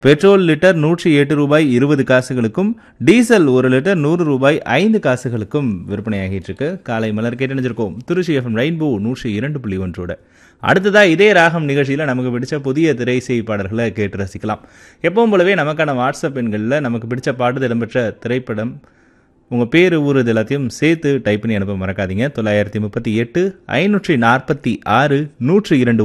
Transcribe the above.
Petrol litre ரூ. 108.20 diesel 1 litre ரூ. 100.05 விற்பனையாகிட்டு இருக்கு. காலை மலர் கேட்டணிஞ்சிருக்கோம் திருச்சி எஃப்எம் ரெயின்போ 102.1. அடுத்ததா இதே ராகம் நிகழ்ச்சியில் நமக்கு பிடிச்ச புதிய திரைசை பாடல்களை கேட்டு ரசிக்கலாம். எப்பவும் போலவே நமக்கான வாட்ஸ்அப் எண்களில் நமக்கு பிடிச்ச பாடல் இடம்பெற்ற திரைப்படம், உங்கள் பேர், ஊர் இது எல்லாத்தையும் சேர்த்து டைப் பண்ணி அனுப்ப மறக்காதீங்க. 938 546 102